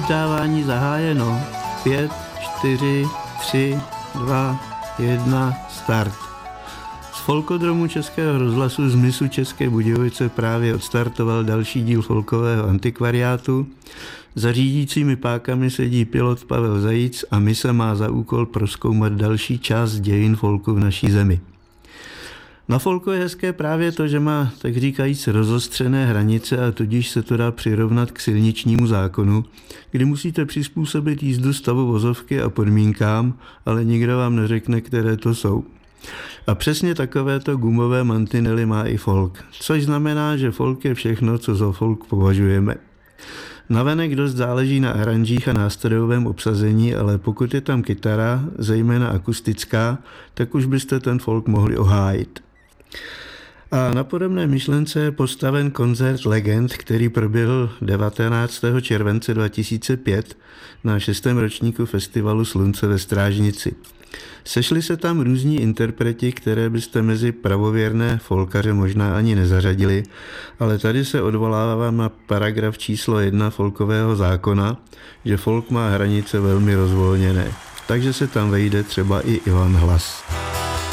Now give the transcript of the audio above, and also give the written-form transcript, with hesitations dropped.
Odčítávání zahájeno. 5, 4, 3, 2, 1, start. Z folkodromu Českého rozhlasu z mysu České Budějovice právě odstartoval další díl folkového antikvariátu. Za řídícími pákami sedí pilot Pavel Zajíc a mise má za úkol prozkoumat další část dějin folku v naší zemi. Na folku je hezké právě to, že má, tak říkajíc, rozostřené hranice a tudíž se to dá přirovnat k silničnímu zákonu, kdy musíte přizpůsobit jízdu stavu vozovky a podmínkám, ale nikdo vám neřekne, které to jsou. A přesně takovéto gumové mantinely má i folk, což znamená, že folk je všechno, co za folk považujeme. Navenek dost záleží na aranžích a nástrojovém obsazení, ale pokud je tam kytara, zejména akustická, tak už byste ten folk mohli ohájit. A na podobné myšlence je postaven koncert legend, který proběhl 19. července 2005 na 6. ročníku festivalu Slunce ve Strážnici. Sešli se tam různí interpreti, které byste mezi pravověrné folkaře možná ani nezařadili, ale tady se odvolávám na paragraf číslo 1 folkového zákona, že folk má hranice velmi rozvolněné, takže se tam vejde třeba i Ivan Hlas.